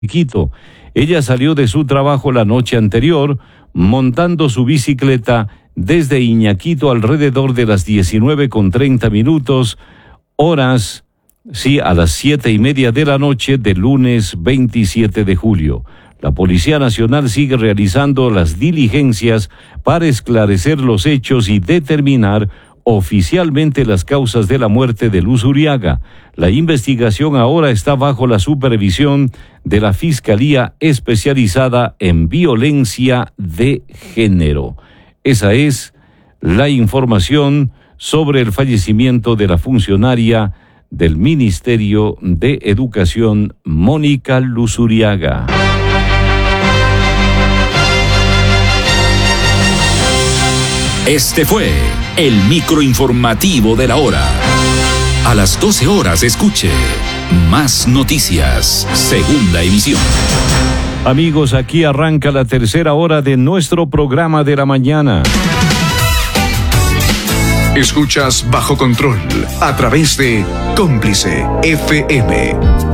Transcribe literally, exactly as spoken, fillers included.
Quito. Ella salió de su trabajo la noche anterior montando su bicicleta desde Iñaquito alrededor de las diecinueve con treinta minutos, horas, sí, a las siete y media de la noche del lunes veintisiete de julio. La Policía Nacional sigue realizando las diligencias para esclarecer los hechos y determinar oficialmente las causas de la muerte de Luz Uriaga. La investigación ahora está bajo la supervisión de la Fiscalía Especializada en Violencia de Género. Esa es la información sobre el fallecimiento de la funcionaria del Ministerio de Educación, Mónica Luz Uriaga. Este fue el microinformativo de la hora. A las doce horas escuche Más Noticias, segunda emisión. Amigos, aquí arranca la tercera hora de nuestro programa de la mañana. Escuchas Bajo Control a través de Cómplice F M.